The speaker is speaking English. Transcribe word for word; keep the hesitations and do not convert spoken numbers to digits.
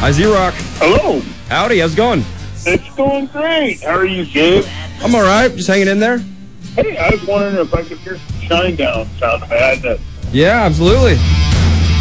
Hi, Z-Rock. Hello. Howdy, how's it going? It's going great. How are you, Gabe? I'm all right. Just hanging in there. Hey, I was wondering if I could hear some Shinedown sound. I had that. Yeah, absolutely.